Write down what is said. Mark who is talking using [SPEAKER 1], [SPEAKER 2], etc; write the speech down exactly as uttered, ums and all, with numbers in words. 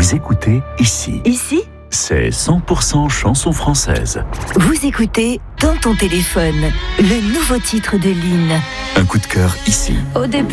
[SPEAKER 1] Vous écoutez ici.
[SPEAKER 2] Ici,
[SPEAKER 1] C'est cent pour cent chanson française.
[SPEAKER 2] vous écoutez Dans ton téléphone, le nouveau titre de Lynn.
[SPEAKER 1] Un coup de cœur ici.
[SPEAKER 2] Au début.